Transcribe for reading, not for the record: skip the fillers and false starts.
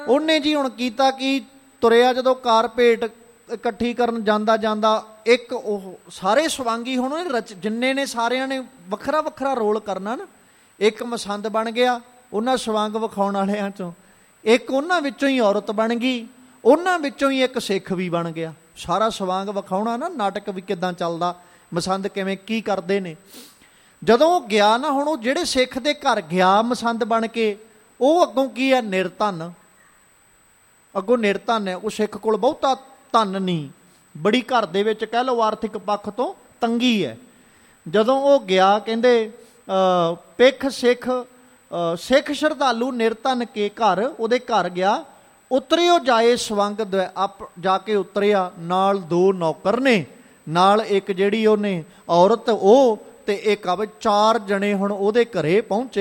ਉਹਨੇ ਜੀ ਹੁਣ ਕੀਤਾ ਕਿ ਤੁਰਿਆ ਜਦੋਂ ਕਾਰਪੇਟ ਇਕੱਠੀ ਕਰਨ ਜਾਂਦਾ ਜਾਂਦਾ ਇੱਕ ਉਹ ਸਾਰੇ ਸਵਾਂਗੀ ਹੁਣ ਜਿੰਨੇ ਨੇ ਸਾਰਿਆਂ ਨੇ ਵੱਖਰਾ ਵੱਖਰਾ ਰੋਲ ਕਰਨਾ ਨਾ, ਇੱਕ ਮਸੰਦ ਬਣ ਗਿਆ ਉਹਨਾਂ ਸਵੰਗ ਵਿਖਾਉਣ ਵਾਲਿਆਂ 'ਚੋਂ, ਇੱਕ ਉਹਨਾਂ ਵਿੱਚੋਂ ਹੀ ਔਰਤ ਬਣ ਗਈ, ਉਹਨਾਂ ਵਿੱਚੋਂ ਹੀ ਇੱਕ ਸਿੱਖ ਵੀ ਬਣ ਗਿਆ। ਸਾਰਾ ਸਵਾਂਗ ਵਿਖਾਉਣਾ ਨਾ, ਨਾਟਕ ਵੀ ਕਿੱਦਾਂ ਚੱਲਦਾ, ਮਸੰਦ ਕਿਵੇਂ ਕੀ ਕਰਦੇ ਨੇ। ਜਦੋਂ ਉਹ ਗਿਆ ਨਾ, ਹੁਣ ਉਹ ਜਿਹੜੇ ਸਿੱਖ ਦੇ ਘਰ ਗਿਆ ਮਸੰਦ ਬਣ ਕੇ, ਉਹ ਅੱਗੋਂ ਕੀ ਹੈ, ਨਿਰਧਨ, ਅੱਗੋਂ ਨਿਰਧਨ ਹੈ। ਉਹ ਸਿੱਖ ਕੋਲ ਬਹੁਤਾ ਧਨ ਨਹੀਂ, ਬੜੀ ਘਰ ਦੇ ਵਿੱਚ ਕਹਿ ਲਓ ਆਰਥਿਕ ਪੱਖ ਤੋਂ ਤੰਗੀ ਹੈ। ਜਦੋਂ ਉਹ ਗਿਆ ਕਹਿੰਦੇ ਪਿੱਖ ਸਿੱਖ ਸ਼ਰਧਾਲੂ ਨਿਰਧਨ ਕੇ ਘਰ, ਉਹਦੇ ਘਰ ਗਿਆ, ਉਤਰਿਓ ਜਾਏ ਸਵੰਗ ਜਾ ਕੇ ਉਤਰਿਆ, ਨਾਲ 2 ਨੌਕਰ ਨੇ, ਨਾਲ ਇੱਕ ਜਿਹੜੀ ਉਹਨੇ ਔਰਤ ਉਹ ਤੇ ਇੱਕ 4 ਜਣੇ ਹੁਣ ਉਹਦੇ ਘਰੇ ਪਹੁੰਚੇ।